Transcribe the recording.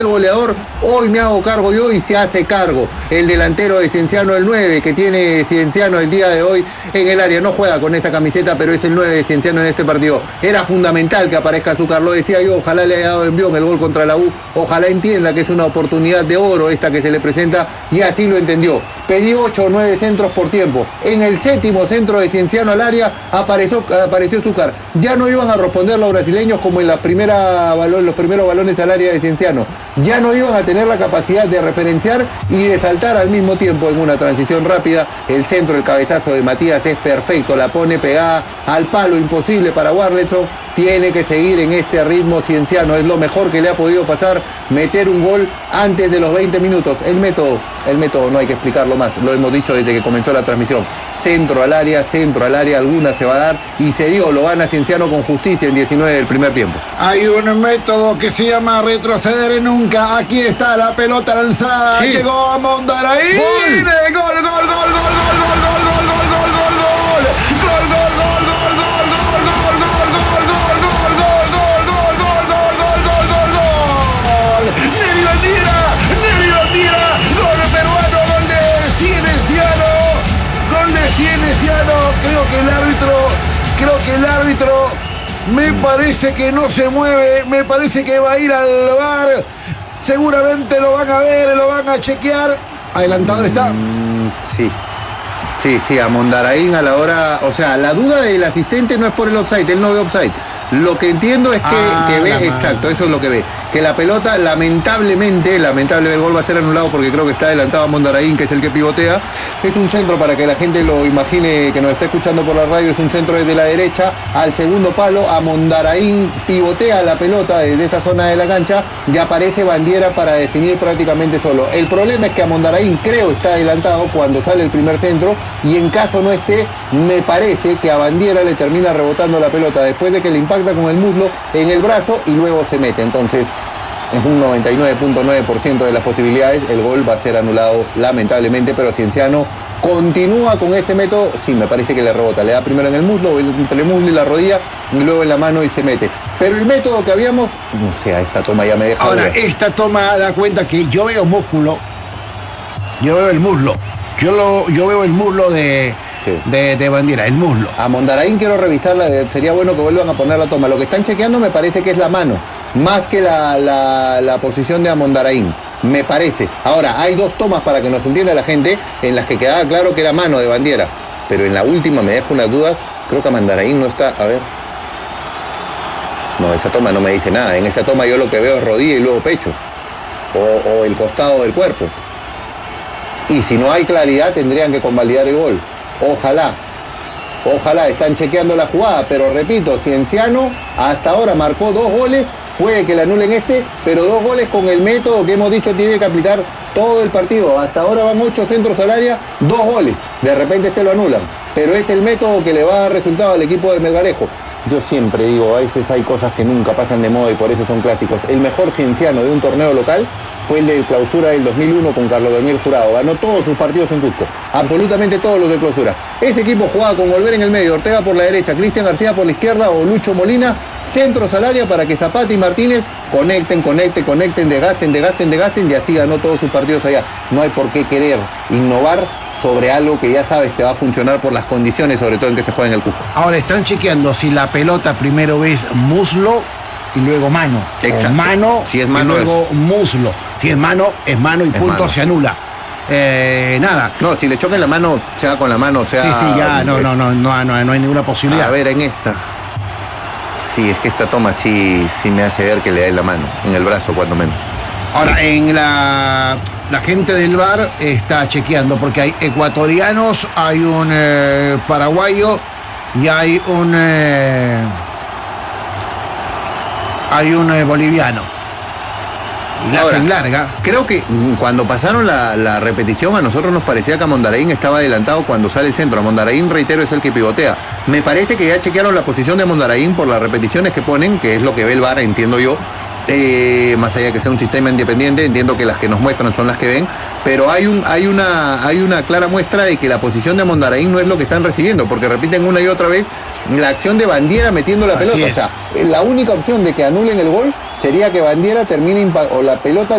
el goleador, hoy me hago cargo yo, y se hace cargo el delantero de Cienciano, el 9 que tiene Cienciano el día de hoy en el área. No juega con esa camiseta, pero es el 9 de Cienciano en este partido. Era fundamental que aparezca Zúcar, lo decía yo, ojalá le haya dado envión el gol contra la U, ojalá entienda que es una oportunidad de oro esta que se le presenta, y así lo entendió. Pedí 8 o 9 centros por tiempo. En el séptimo centro de Cienciano al área apareció Zúcar. Ya no iban a responder los brasileños como en los primeros balones al área de Cienciano. Ya no iban a tener la capacidad de referenciar y de saltar al mismo tiempo en una transición rápida. El centro, el cabezazo de Matías es perfecto, la pone pegada al palo, imposible para Warletson. Tiene que seguir en este ritmo Cienciano, es lo mejor que le ha podido pasar, meter un gol antes de los 20 minutos. El método no hay que explicarlo más, lo hemos dicho desde que comenzó la transmisión. Centro al área, alguna se va a dar, y se dio, lo gana Cienciano con justicia en 19 del primer tiempo. Hay un método que se llama retroceder nunca. Aquí está la pelota lanzada, sí. Llegó a Mondaraín. ¡Gol! Creo que el árbitro me parece que no se mueve, me parece que va a ir al VAR, seguramente lo van a ver, lo van a chequear. Adelantado está. Sí, a Mondaraín a la hora, o sea, la duda del asistente no es por el offside, él no ve offside. Lo que entiendo es que ve, exacto, eso es lo que ve, que la pelota lamentablemente el gol va a ser anulado porque creo que está adelantado a Mondaraín, que es el que pivotea. Es un centro, para que la gente lo imagine, que nos está escuchando por la radio, es un centro desde la derecha al segundo palo, a Mondaraín pivotea la pelota desde esa zona de la cancha y aparece Bandiera para definir prácticamente solo. El problema es que a Mondaraín creo está adelantado cuando sale el primer centro, y en caso no esté, me parece que a Bandiera le termina rebotando la pelota después de que le impacta con el muslo en el brazo y luego se mete. Entonces, es un 99.9% de las posibilidades, el gol va a ser anulado lamentablemente, pero Cienciano continúa con ese método. Sí, me parece que le rebota, le da primero en el muslo, entre el muslo y la rodilla, y luego en la mano y se mete. Pero el método que habíamos, no sé, esta toma ya me deja. Ahora, esta toma da cuenta que yo veo músculo, yo veo el muslo, yo veo el muslo de Bandiera, el muslo. A Mondaraín quiero revisarla, sería bueno que vuelvan a poner la toma. Lo que están chequeando me parece que es la mano, más que la posición de Mondaraín, me parece. Ahora, hay dos tomas, para que nos entienda la gente, en las que quedaba claro que era mano de Bandiera, pero en la última me dejo unas dudas. Creo que a Mondaraín no está, a ver. No, esa toma no me dice nada. En esa toma yo lo que veo es rodilla y luego pecho, o el costado del cuerpo. Y si no hay claridad, tendrían que convalidar el gol. Ojalá, están chequeando la jugada, pero repito, Cienciano hasta ahora marcó 2 goles, puede que le anulen pero 2 goles con el método que hemos dicho tiene que aplicar todo el partido. Hasta ahora van 8 centros al área, 2 goles, de repente lo anulan, pero es el método que le va a dar resultado al equipo de Melgarejo. Yo siempre digo, a veces hay cosas que nunca pasan de moda y por eso son clásicos. El mejor Cienciano de un torneo local fue el de clausura del 2001 con Carlos Daniel Jurado. Ganó todos sus partidos en Cusco, absolutamente todos los de clausura. Ese equipo jugaba con Olvera en el medio, Ortega por la derecha, Cristian García por la izquierda o Lucho Molina, centros al área para que Zapata y Martínez conecten, desgasten, y así ganó todos sus partidos allá. No hay por qué querer innovar sobre algo que ya sabes te va a funcionar por las condiciones, sobre todo en que se juega en el Cusco. Ahora están chequeando si la pelota primero ves muslo y luego mano. Exacto. O mano, si es mano, y luego muslo. Si es mano y punto, mano. Se anula. Nada. No, si le choca en la mano, sea con la mano, sea. Sí, ya, no hay ninguna posibilidad. A ver, en esta. Sí, es que esta toma sí me hace ver que le da en la mano, en el brazo cuando menos. Ahora, la gente del VAR está chequeando, porque hay ecuatorianos, hay un paraguayo y hay un boliviano. Y la hacen larga. Creo que cuando pasaron la repetición, a nosotros nos parecía que a Mondaraín estaba adelantado cuando sale el centro. A Mondaraín, reitero, es el que pivotea. Me parece que ya chequearon la posición de Mondaraín por las repeticiones que ponen, que es lo que ve el VAR, entiendo yo. Más allá de que sea un sistema independiente, entiendo que las que nos muestran son las que ven, pero hay una clara muestra de que la posición de Mondaraín no es lo que están recibiendo, porque repiten una y otra vez la acción de Bandiera metiendo la pelota. O sea, la única opción de que anulen el gol sería que Bandiera termine o la pelota